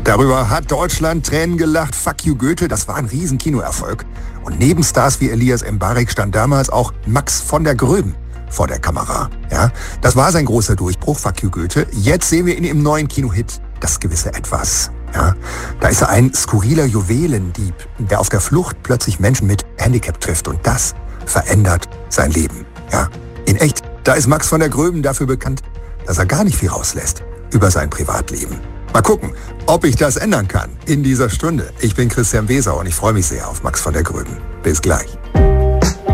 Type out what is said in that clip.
Darüber hat Deutschland Tränen gelacht. Fuck you Goethe, das war ein riesen Kinoerfolg. Und neben Stars wie Elias Mbarek stand damals auch Max von der Gröben vor der Kamera. Ja, das war sein großer Durchbruch, Fuck you Goethe. Jetzt sehen wir ihn im neuen Kinohit, Das gewisse Etwas. Ja, da ist er ein skurriler Juwelendieb, der auf der Flucht plötzlich Menschen mit Handicap trifft. Und das verändert sein Leben. Ja, in echt, da ist Max von der Gröben dafür bekannt, dass er gar nicht viel rauslässt über sein Privatleben. Mal gucken, ob ich das ändern kann in dieser Stunde. Ich bin Christian Weser und ich freue mich sehr auf Max von der Gröben. Bis gleich.